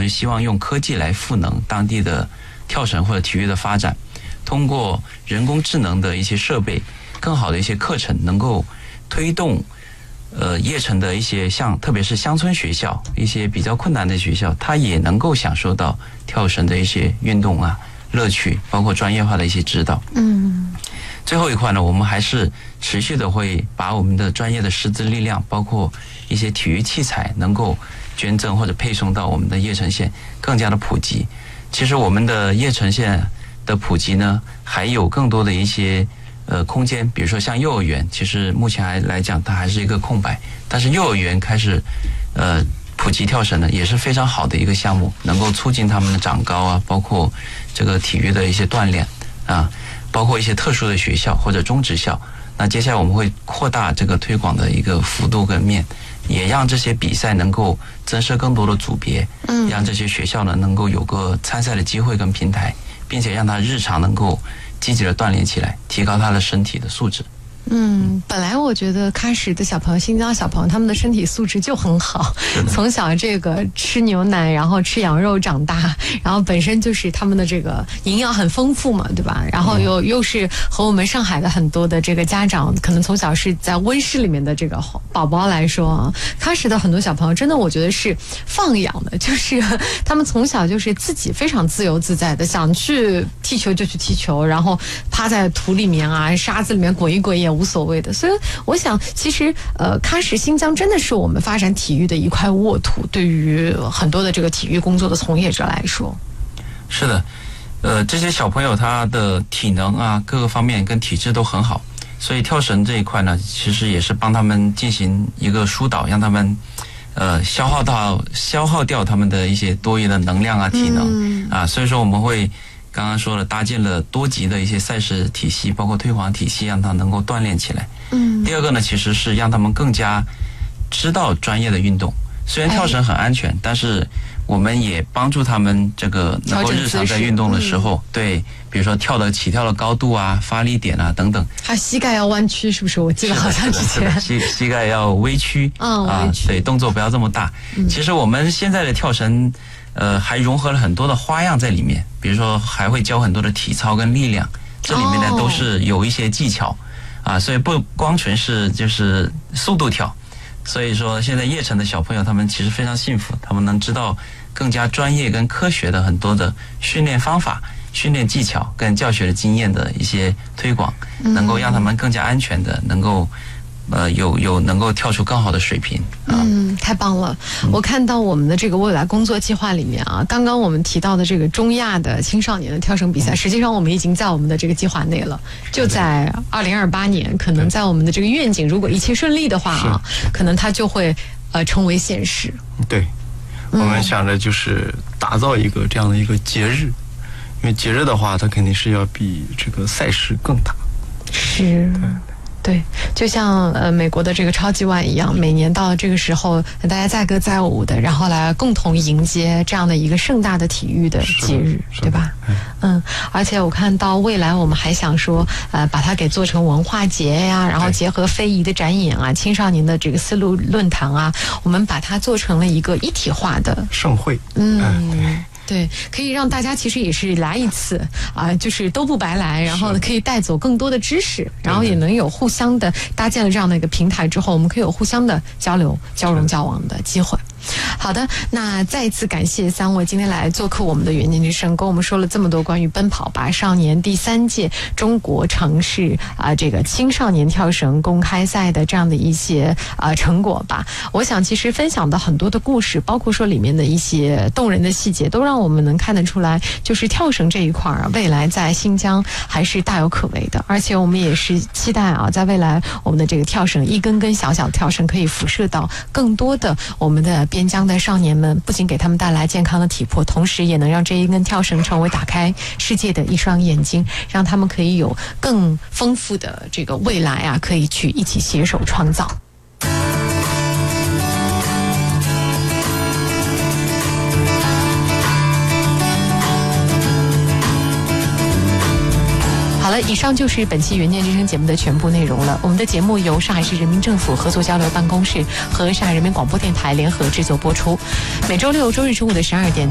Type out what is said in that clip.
们希望用科技来赋能当地的跳绳或者体育的发展，通过人工智能的一些设备，更好的一些课程，能够推动叶城的一些特别是乡村学校，一些比较困难的学校，它也能够享受到跳绳的一些运动啊乐趣，包括专业化的一些指导。最后一块呢，我们还是持续的会把我们的专业的师资力量，包括一些体育器材，能够捐赠或者配送到我们的叶城县，更加的普及。其实我们的叶城县的普及呢，还有更多的一些空间，比如说像幼儿园，其实目前来讲它还是一个空白，但是幼儿园开始普及跳绳呢，也是非常好的一个项目，能够促进他们的长高啊，包括这个体育的一些锻炼啊，包括一些特殊的学校或者中职校。那接下来我们会扩大这个推广的一个幅度跟面，也让这些比赛能够增设更多的组别，让这些学校呢能够有个参赛的机会跟平台，并且让他日常能够积极的锻炼起来，提高他的身体的素质。 本来我觉得喀什的小朋友、新疆小朋友他们的身体素质就很好，从小这个吃牛奶，然后吃羊肉长大，然后本身就是他们的这个营养很丰富嘛，对吧？然后又是和我们上海的很多的这个家长，可能从小是在温室里面的这个宝宝来说啊，喀什的很多小朋友真的我觉得是放养的，就是他们从小就是自己非常自由自在的，想去踢球就去踢球，然后趴在土里面啊、沙子里面滚一滚也无所谓的。所以我想其实喀什新疆真的是我们发展体育的一块沃土，对于很多的这个体育工作的从业者来说。 是的，这些小朋友他的体能啊各个方面跟体质都很好，所以跳绳这一块呢，其实也是帮他们进行一个疏导，让他们消耗掉他们的一些多余的能量啊体能啊，所以说我们会刚刚说了，搭建了多级的一些赛事体系，包括推广体系，让他能够锻炼起来。第二个呢，其实是让他们更加知道专业的运动。虽然跳绳很安全，但是我们也帮助他们这个能够日常在运动的时候，对，比如说起跳的高度啊、发力点啊等等。 还有膝盖要弯曲，是不是？我记得好像之前膝盖要微曲，对，动作不要这么大。其实我们现在的跳绳。还融合了很多的花样在里面，比如说还会教很多的体操跟力量，这里面呢都是有一些技巧啊，所以不光纯是就是速度跳。所以说现在叶城的小朋友他们其实非常幸福，他们能知道更加专业跟科学的很多的训练方法、训练技巧跟教学的经验的一些推广，能够让他们更加安全的能够能够跳出更好的水平。 太棒了！我看到我们的这个未来工作计划里面啊，刚刚我们提到的这个中亚的青少年的跳绳比赛，实际上我们已经在我们的这个计划内了，就在2028年，可能在我们的这个愿景，如果一切顺利的话啊，可能它就会成为现实。 对，我们想着就是打造一个这样的一个节日，因为节日的话，它肯定是要比这个赛事更大。 是。对，就像美国的这个超级碗一样，每年到这个时候，大家载歌载舞的，然后来共同迎接这样的一个盛大的体育的节日，对吧？而且我看到未来我们还想说，把它给做成文化节呀，然后结合非遗的展演啊，青少年的这个丝路论坛啊，我们把它做成了一个一体化的盛会。 对，可以让大家其实也是来一次啊，就是都不白来，然后可以带走更多的知识，然后也能有互相的搭建了这样的一个平台之后，我们可以有互相的交流、交融、交往的机会。好的，那再一次感谢三位今天来做客我们的远见之声，跟我们说了这么多关于奔跑吧少年第3届中国城市这个青少年跳绳公开赛的这样的一些成果吧。我想其实分享的很多的故事，包括说里面的一些动人的细节，都让我们能看得出来，就是跳绳这一块未来在新疆还是大有可为的。而且我们也是期待在未来我们的这个跳绳一根根小小的跳绳可以辐射到更多的我们的边疆的少年们，不仅给他们带来健康的体魄，同时也能让这一根跳绳成为打开世界的一双眼睛，让他们可以有更丰富的这个未来可以去一起携手创造。好了，以上就是本期远见之声节目的全部内容了。我们的节目由上海市人民政府合作交流办公室和上海人民广播电台联合制作播出，每周六、周日中午的12点。